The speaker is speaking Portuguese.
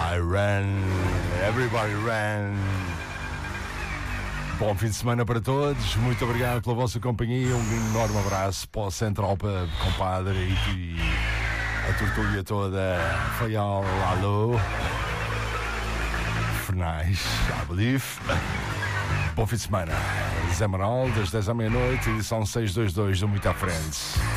I ran, everybody ran. Bom fim de semana para todos, muito obrigado pela vossa companhia, um enorme abraço para o Central Pub, compadre, e a tortulha toda, Faial, alô, Fernais, I believe. Bom fim de semana, Zé Manuel, das 10 à meia-noite, edição 622 do Muito à Frente.